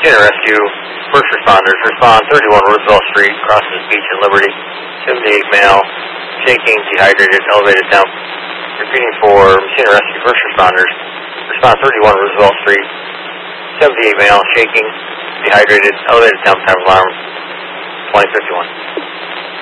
Machine Rescue, first responders, respond 31 Roosevelt Street, crosses Beach and Liberty, 78 male, shaking, dehydrated, elevated temp. Repeating for Machine Rescue, first responders, respond 31 Roosevelt Street, 78 male, shaking, dehydrated, elevated temp, time alarm 2051.